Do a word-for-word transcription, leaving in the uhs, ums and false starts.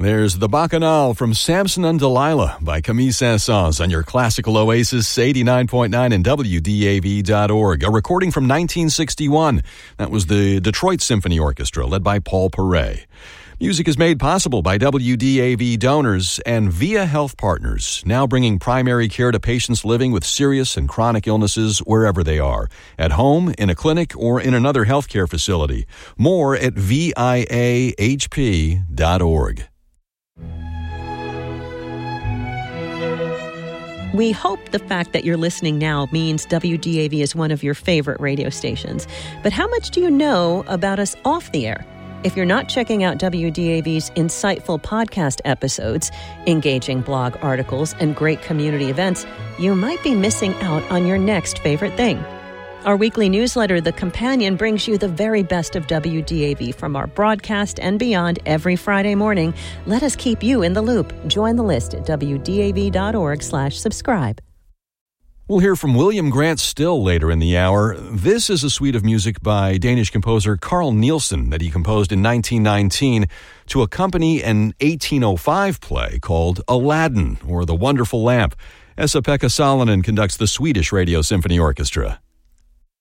There's the Bacchanal from Samson and Delilah by Camille Saint-Saëns on your classical oasis, eighty-nine point nine and W D A V dot org. A recording from nineteen sixty-one. That was the Detroit Symphony Orchestra, led by Paul Paray. Music is made possible by W D A V donors and Via Health Partners, now bringing primary care to patients living with serious and chronic illnesses wherever they are, at home, in a clinic, or in another healthcare facility. More at V I A H P dot org. We hope the fact that you're listening now means W D A V is one of your favorite radio stations. But how much do you know about us off the air? If you're not checking out W D A V's insightful podcast episodes, engaging blog articles, and great community events, you might be missing out on your next favorite thing. Our weekly newsletter, The Companion, brings you the very best of W D A V from our broadcast and beyond every Friday morning. Let us keep you in the loop. Join the list at W D A V dot org slash subscribe. We'll hear from William Grant Still later in the hour. This is a suite of music by Danish composer Carl Nielsen that he composed in nineteen nineteen to accompany an eighteen oh five play called Aladdin, or The Wonderful Lamp. Esa-Pekka Salonen conducts the Swedish Radio Symphony Orchestra.